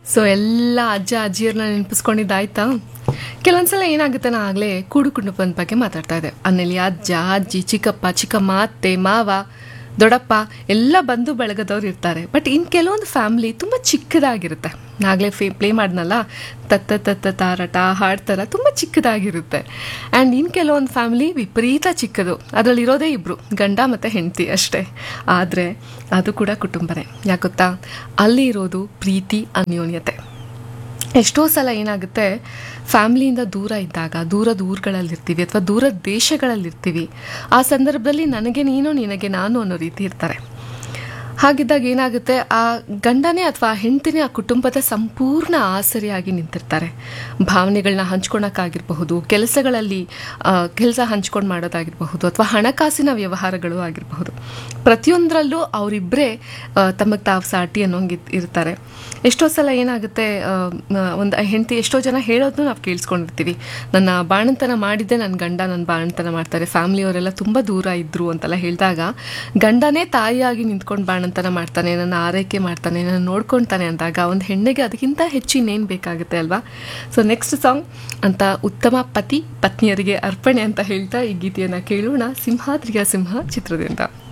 So ಎಲ್ಲ ಅಜ್ಜ ಅಜ್ಜಿಯರನ್ನ ನೆನಪಿಸ್ಕೊಂಡಿದ್ದಾಯ್ತಾ. ಕೆಲವೊಂದ್ಸಲ ಏನಾಗುತ್ತೆ, ನಾ ಆಗಲೇ ಕೂಡು ಕುಟುಂಬದ ಬಗ್ಗೆ ಮಾತಾಡ್ತಾ ಇದ್ದೆ. ಅನ್ನಲ್ಲಿ ಅಜ್ಜ ಅಜ್ಜಿ ಚಿಕ್ಕಪ್ಪ ಚಿಕ್ಕಮ್ಮ ಅತ್ತೆ ಮಾವ ದೊಡ್ಡಪ್ಪ ಎಲ್ಲ ಬಂಧು ಬಳಗದವ್ರು ಇರ್ತಾರೆ. ಬಟ್ ಇನ್ನು ಕೆಲವೊಂದು ಫ್ಯಾಮ್ಲಿ ತುಂಬ ಚಿಕ್ಕದಾಗಿರುತ್ತೆ. ನಾಗಲೇ ಪ್ಲೇ ಮಾಡಿದ್ನಲ್ಲ, ತತ್ತ ತತ್ತ ತಾರಟ ಹಾಡ್ತಾರ, ತುಂಬ ಚಿಕ್ಕದಾಗಿರುತ್ತೆ. ಆ್ಯಂಡ್ ಇನ್ನು ಕೆಲವೊಂದು ಫ್ಯಾಮಿಲಿ ವಿಪರೀತ ಚಿಕ್ಕದು, ಅದರಲ್ಲಿರೋದೇ ಇಬ್ಬರು, ಗಂಡ ಮತ್ತು ಹೆಂಡತಿ ಅಷ್ಟೇ. ಆದರೆ ಅದು ಕೂಡ ಕುಟುಂಬನೇ. ಯಾಕೊತ್ತಾ, ಅಲ್ಲಿ ಇರೋದು ಪ್ರೀತಿ ಅನ್ಯೋನ್ಯತೆ. ಎಷ್ಟೋ ಸಲ ಏನಾಗುತ್ತೆ, ಫ್ಯಾಮ್ಲಿಯಿಂದ ದೂರ ಇದ್ದಾಗ, ದೂರದ ಊರುಗಳಲ್ಲಿರ್ತೀವಿ ಅಥವಾ ದೂರದ ದೇಶಗಳಲ್ಲಿರ್ತೀವಿ. ಆ ಸಂದರ್ಭದಲ್ಲಿ ನನಗೆ ನೀನು ನಿನಗೆ ನಾನು ಅನ್ನೋ ರೀತಿ ಇರ್ತಾರೆ. ಹಾಗಿದ್ದಾಗ ಏನಾಗುತ್ತೆ, ಆ ಗಂಡನೇ ಅಥವಾ ಹೆಂಡತಿನೇ ಆ ಕುಟುಂಬದ ಸಂಪೂರ್ಣ ಆಸರೆಯಾಗಿ ನಿಂತಿರ್ತಾರೆ. ಭಾವನೆಗಳನ್ನ ಹಂಚ್ಕೊಳಕ್ಕಾಗಿರಬಹುದು, ಕೆಲಸಗಳಲ್ಲಿ ಕೆಲಸ ಹಂಚ್ಕೊಂಡು ಮಾಡೋದಾಗಿರಬಹುದು, ಅಥವಾ ಹಣಕಾಸಿನ ವ್ಯವಹಾರಗಳು ಆಗಿರಬಹುದು. ಪ್ರತಿಯೊಂದರಲ್ಲೂ ಅವರಿಬ್ಬರೇ ತಮಗೆ ತಾವು ಸಾಟಿ ಅನ್ನೋಂಗೆ ಇರ್ತಾರೆ. ಎಷ್ಟೋ ಸಲ ಏನಾಗುತ್ತೆ, ಒಂದು ಹೆಂಡತಿ ಎಷ್ಟೋ ಜನ ಹೇಳೋದನ್ನು ನಾವು ಕೇಳಿಸ್ಕೊಂಡಿರ್ತೀವಿ. ನನ್ನ ಬಾಣಂತನ ಮಾಡಿದ್ದೆ ನನ್ನ ಗಂಡ ನನ್ನ ಬಾಣಂತನ ಮಾಡ್ತಾರೆ, ಫ್ಯಾಮಿಲಿಯವರೆಲ್ಲ ತುಂಬ ದೂರ ಇದ್ದರು ಅಂತೆಲ್ಲ ಹೇಳಿದಾಗ, ಗಂಡನೇ ತಾಯಿಯಾಗಿ ನಿಂತ್ಕೊಂಡು ಬಾಣಂತನ ಮಾಡ್ತಾನೆ, ನನ್ನ ಆರೈಕೆ ಮಾಡ್ತಾನೆ, ನನ್ನ ನೋಡ್ಕೊಳ್ತಾನೆ ಅಂದಾಗ ಒಂದು ಹೆಣ್ಣಿಗೆ ಅದಕ್ಕಿಂತ ಹೆಚ್ಚು ಇನ್ನೇನು ಬೇಕಾಗುತ್ತೆ ಅಲ್ವಾ. ಸೊ ನೆಕ್ಸ್ಟ್ ಸಾಂಗ್ ಅಂತ ಉತ್ತಮ ಪತಿ ಪತ್ನಿಯರಿಗೆ ಅರ್ಪಣೆ ಅಂತ ಹೇಳ್ತಾ ಈ ಗೀತೆಯನ್ನು ಕೇಳೋಣ, ಸಿಂಹಾದ್ರಿಯ ಸಿಂಹ ಚಿತ್ರದಿಂದ.